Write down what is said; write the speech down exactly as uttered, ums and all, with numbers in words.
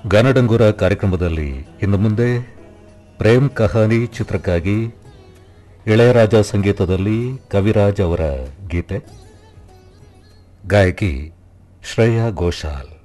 ಗಾನಡಂಗೂರ ಕಾರ್ಯಕ್ರಮದಲ್ಲಿ ಇನ್ನು ಮುಂದೆ ಪ್ರೇಮ್ ಕಹಾನಿ ಚಿತ್ರಕ್ಕಾಗಿ ಇಳೆಯರಾಜ ಸಂಗೀತದಲ್ಲಿ ಕವಿರಾಜ್ ಅವರ ಗೀತೆ, ಗಾಯಕಿ ಶ್ರೇಯಾ ಘೋಷಾಲ್.